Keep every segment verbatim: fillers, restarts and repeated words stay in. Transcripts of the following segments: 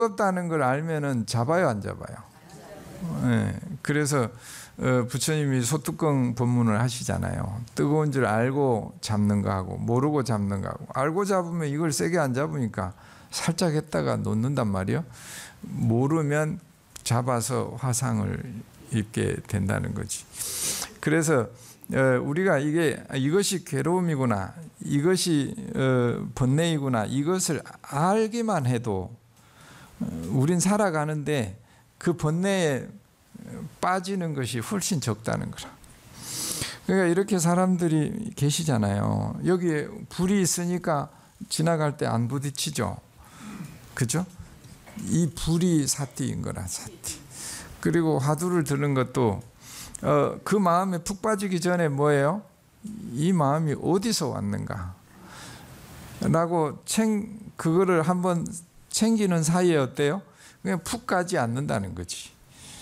뜨겁다는 걸 알면은 잡아요, 안 잡아요? 네. 그래서 어, 부처님이 소뚜껑 법문을 하시잖아요. 뜨거운 줄 알고 잡는 거하고 모르고 잡는 거하고, 알고 잡으면 이걸 세게 안 잡으니까 살짝 했다가 놓는단 말이에요. 모르면 잡아서 화상을 입게 된다는 거지. 그래서 우리가 이게 이것이 괴로움이구나, 이것이 번뇌이구나, 이것을 알기만 해도 우린 살아가는데 그 번뇌에 빠지는 것이 훨씬 적다는 거라. 그러니까 이렇게 사람들이 계시잖아요. 여기에 불이 있으니까 지나갈 때 안 부딪히죠. 그죠? 이 불이 사티인 거라, 사티. 그리고 화두를 드는 것도 어, 그 마음에 푹 빠지기 전에 뭐예요? 이 마음이 어디서 왔는가? 라고 챙, 그거를 한번 챙기는 사이에 어때요? 그냥 푹 가지 않는다는 거지.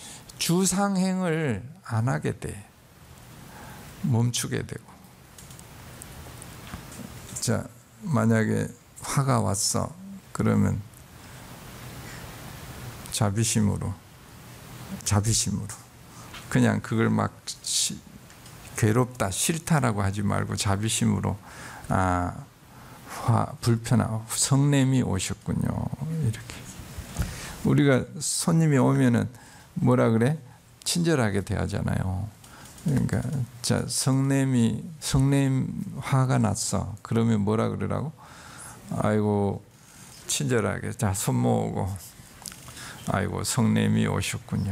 주상행을 안 하게 돼. 멈추게 되고. 자, 만약에 화가 왔어. 그러면 자비심으로, 자비심으로. 그냥 그걸 막 시, 괴롭다, 싫다라고 하지 말고 자비심으로, 아, 화, 불편하고 성냄이 오셨군요. 이렇게. 우리가 손님이 오면은 뭐라 그래? 친절하게 대하잖아요. 그러니까 자, 성냄이 성냄 화가 났어. 그러면 뭐라 그러라고? 아이고 친절하게 자, 손 모으고, 아이고 성냄이 오셨군요.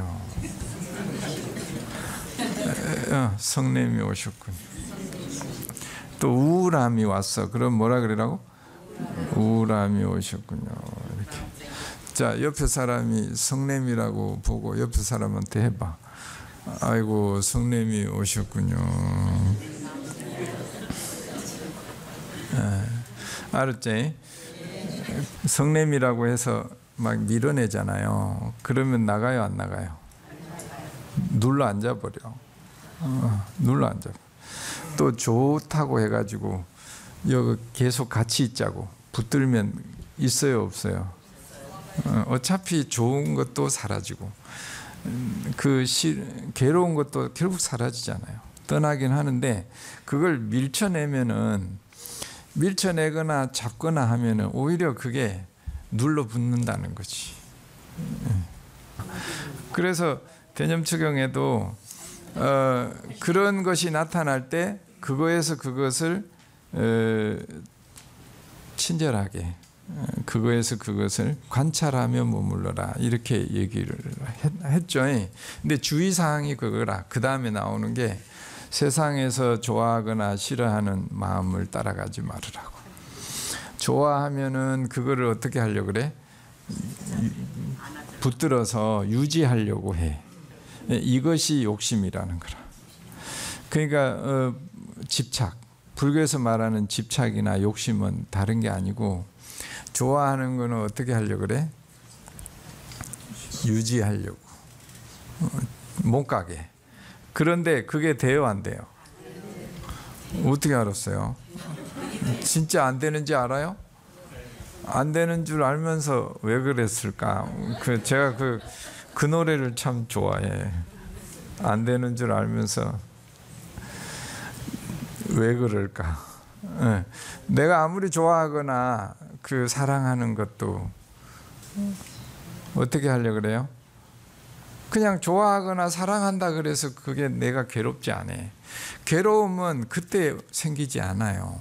어, 성냄이 오셨군요. 또 우울함이 왔어. 그럼 뭐라 그러라고? 우울함이 오셨군요. 이렇게. 자, 옆에 사람이 성냄이라고 보고 옆에 사람한테 해봐. 아이고 성냄이 오셨군요. 네. 알았지? 성냄이라고 해서 막 밀어내잖아요. 그러면 나가요, 안 나가요? 눌러 앉아버려. 어, 눌러 앉아. 또 좋다고 해가지고 여기 계속 같이 있자고 붙들면 있어요, 없어요? 어, 어차피 좋은 것도 사라지고 그 시, 괴로운 것도 결국 사라지잖아요. 떠나긴 하는데 그걸 밀쳐내면은, 밀쳐내거나 잡거나 하면은 오히려 그게 눌러붙는다는 거지. 그래서 대념추경에도 어, 그런 것이 나타날 때 그거에서 그것을 어, 친절하게, 그거에서 그것을 관찰하며 머물러라, 이렇게 얘기를 했죠. 근데 주의사항이 그거라. 그 다음에 나오는 게 세상에서 좋아하거나 싫어하는 마음을 따라가지 말으라고. 좋아하면은 그거를 어떻게 하려고 그래? 붙들어서 유지하려고 해. 이것이 욕심이라는 거라. 그러니까 어, 집착, 불교에서 말하는 집착이나 욕심은 다른 게 아니고, 좋아하는 거는 어떻게 하려고 그래? 유지하려고. 못 가게. 그런데 그게 돼요, 안 돼요? 어떻게 알았어요? 진짜 안 되는지 알아요? 안 되는 줄 알면서 왜 그랬을까? 그 제가 그, 그 노래를 참 좋아해. 안 되는 줄 알면서 왜 그럴까? 네. 내가 아무리 좋아하거나 그 사랑하는 것도 어떻게 하려고 그래요? 그냥 좋아하거나 사랑한다 그래서 그게 내가 괴롭지 않아. 괴로움은 그때 생기지 않아요.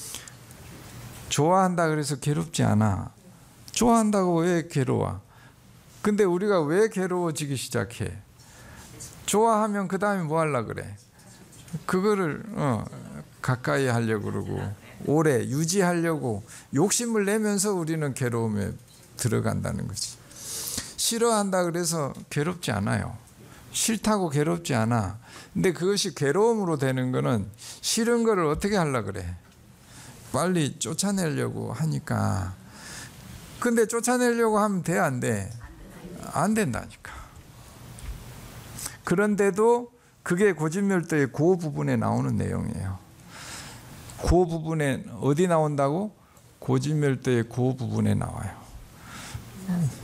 좋아한다 그래서 괴롭지 않아. 좋아한다고 왜 괴로워? 근데 우리가 왜 괴로워지기 시작해? 좋아하면 그 다음에 뭐 하려고 그래? 그거를 어, 가까이 하려고 그러고 오래 유지하려고 욕심을 내면서 우리는 괴로움에 들어간다는 거지. 싫어한다 그래서 괴롭지 않아요. 싫다고 괴롭지 않아. 근데 그것이 괴로움으로 되는 거는 싫은 거를 어떻게 하려고 그래? 빨리 쫓아내려고 하니까. 근데 쫓아내려고 하면 돼, 안 돼? 안 된다니까. 그런데도 그게 고진멸도의 그 부분에 나오는 내용이에요. 그 부분에 어디 나온다고? 고진멸도의 그 부분에 나와요.